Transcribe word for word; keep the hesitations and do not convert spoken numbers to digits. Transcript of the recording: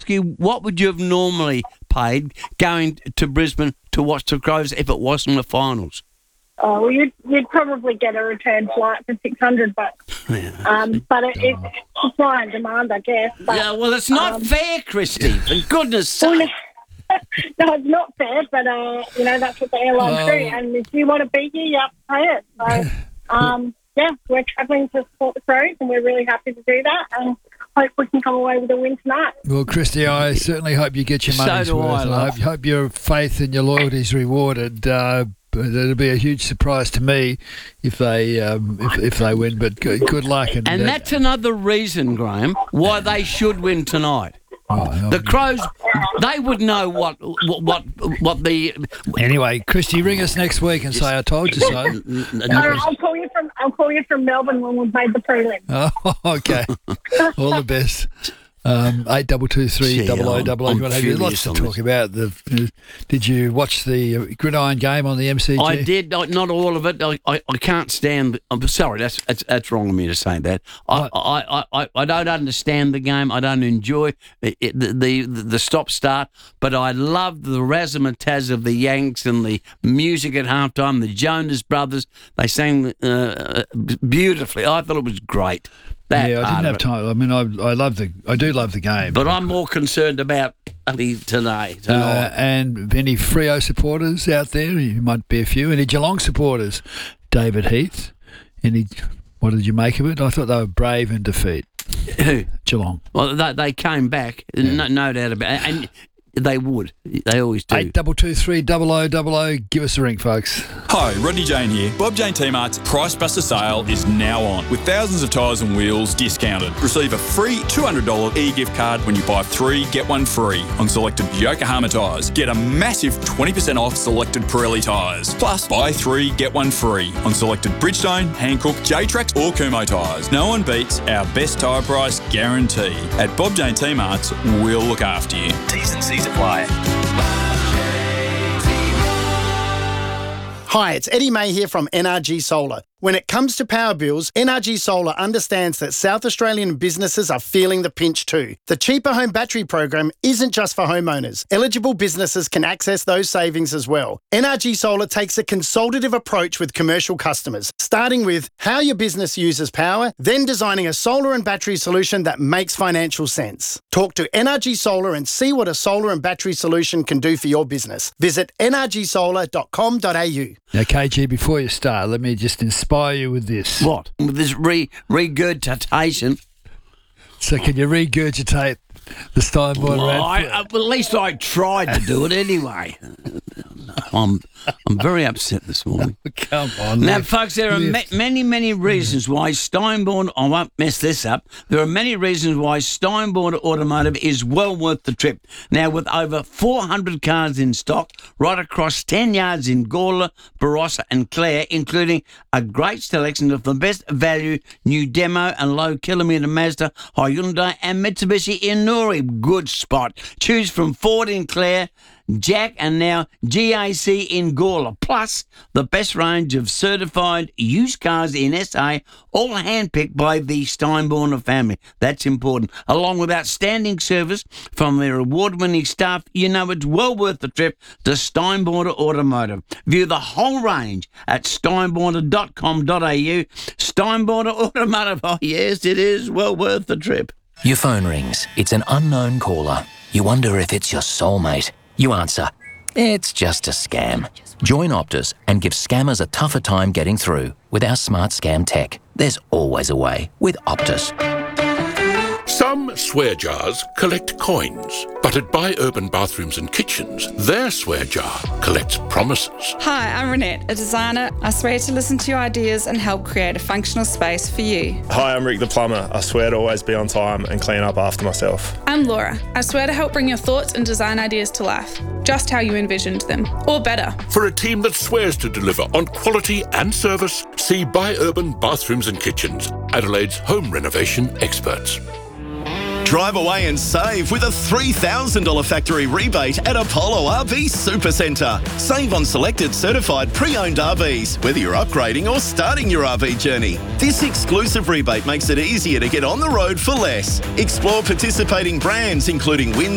ask you, what would you have normally paid going to Brisbane to watch the Crows if it wasn't the finals? Oh, well, you'd, you'd probably get a return flight for six hundred bucks. Yeah. Um, but it, it's supply and demand, I guess. But, Yeah, well, it's not um, fair, Christy. For goodness well, sake. no, it's not fair, but, uh, you know, that's what the airlines Oh. do. And if you want to be here, you have to pay it. So, um, yeah, we're travelling to support the Crows, and we're really happy to do that. And hope we can come away with a win tonight. Well, Christy, I certainly hope you get your So money's do worth. I, and love. I hope, hope your faith and your loyalty is rewarded. Uh, but it'll be a huge surprise to me if they um, if, if they win. But good, good luck. And, And uh, that's another reason, Graham, why they should win tonight. oh, The Crows, they would know what what what, what the. Anyway, Christy, ring us next week and say I told you so. Uh, I'll call you from I'll call you from Melbourne when we've made the prelim. Oh, okay. All the best. Um, eight double two three Gee, double o I'm- double o. I'm What have you? Lots furious to on talk this. about. The, did you watch the Gridiron game on the M C G? I did, I- not all of it. I, I, I can't stand. I'm sorry, that's, that's that's wrong of me to say that. I, What? I, I, I, I don't understand the game. I don't enjoy it, it, the, the the stop start. But I loved the razzmatazz of the Yanks and the music at halftime. The Jonas Brothers, they sang uh, beautifully. I thought it was great. That Yeah, I part didn't of have it. time. I mean, I I love the I do love the game. But I'm more concerned about today. Uh, tonight. and any Freo supporters out there? You might be a few. Any Geelong supporters? David Heath. Any? What did you make of it? I thought they were brave in defeat. Who? Geelong. Well, they, they came back, no, no doubt about it. And they would. They always do. Eight double two three double o double o. Give us a ring, folks. Hi, Rodney Jane here. Bob Jane T-Mart's Price Buster sale is now on with thousands of tyres and wheels discounted. Receive a free two hundred dollars e-gift card when you buy three, get one free on selected Yokohama tyres. Get a massive twenty percent off selected Pirelli tyres. Plus, buy three, get one free on selected Bridgestone, Hankook, J-Trax or Kumo tyres. No one beats our best tyre price guarantee. At Bob Jane T-Mart's, we'll look after you. T's and C's apply. Hi, it's Eddie May here from N R G Solar. When it comes to power bills, N R G Solar understands that South Australian businesses are feeling the pinch too. The Cheaper Home Battery program isn't just for homeowners. Eligible businesses can access those savings as well. N R G Solar takes a consultative approach with commercial customers, starting with how your business uses power, then designing a solar and battery solution that makes financial sense. Talk to N R G Solar and see what a solar and battery solution can do for your business. Visit n r g solar dot com dot a u. Now, K G, before you start, let me just inspire you with this. What? With this re- regurgitation. So, can you regurgitate the Steinborn Well, rant? I, uh, well, at least I tried to do it anyway. I'm I'm very upset this morning. Come on. Now, lift, folks, there are ma- lift. many, many reasons why Steinborn, I won't mess this up, there are many reasons why Steinborn Automotive is well worth the trip. Now, with over four hundred cars in stock, right across ten yards in Gawler, Barossa and Clare, including a great selection of the best value new demo and low kilometre Mazda, Hyundai and Mitsubishi in Nuri. Good spot. Choose from Ford in Clare, Jack and now G A C in Gawler, plus the best range of certified used cars in S A, all handpicked by the Steinborn family. That's important. Along with outstanding service from their award-winning staff, you know it's well worth the trip to Steinborn Automotive. View the whole range at steinborn dot com dot a u. Steinborn Automotive, oh yes, it is well worth the trip. Your phone rings. It's an unknown caller. You wonder if it's your soulmate. You answer, it's just a scam. Join Optus and give scammers a tougher time getting through. With our smart scam tech, there's always a way with Optus. Some swear jars collect coins, but at Buy Urban Bathrooms and Kitchens, their swear jar collects promises. Hi, I'm Renette, a designer. I swear to listen to your ideas and help create a functional space for you. Hi, I'm Rick the plumber. I swear to always be on time and clean up after myself. I'm Laura. I swear to help bring your thoughts and design ideas to life, just how you envisioned them, or better. For a team that swears to deliver on quality and service, see Buy Urban Bathrooms and Kitchens, Adelaide's home renovation experts. Drive away and save with a three thousand dollars factory rebate at Apollo R V Supercentre. Save on selected certified pre-owned R Vs, whether you're upgrading or starting your R V journey. This exclusive rebate makes it easier to get on the road for less. Explore participating brands including Win